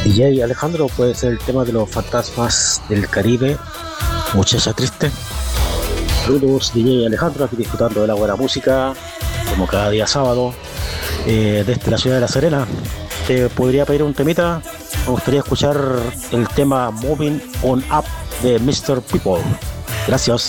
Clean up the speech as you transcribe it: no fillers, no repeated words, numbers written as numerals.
DJ Alejandro, puede ser el tema de los fantasmas del Caribe, muchacha triste. Saludos, DJ Alejandro, aquí disfrutando de la buena música, como cada día sábado, desde la ciudad de La Serena. Te podría pedir un temita. Me gustaría escuchar el tema Moving On Up de Mr. People. Gracias.